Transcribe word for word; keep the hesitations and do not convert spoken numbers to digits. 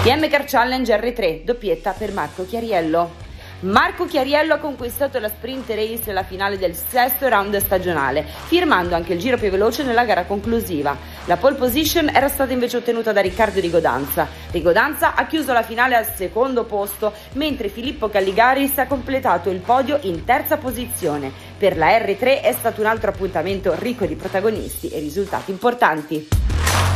P M Car Challenge R tre, doppietta per Marco Chiariello. Marco Chiariello ha conquistato la sprint race e la finale del sesto round stagionale, firmando anche il giro più veloce nella gara conclusiva. La pole position era stata invece ottenuta da Riccardo Rigodanza. Rigodanza ha chiuso la finale al secondo posto, mentre Filippo Calligaris ha completato il podio in terza posizione. Per la R tre è stato un altro appuntamento ricco di protagonisti e risultati importanti.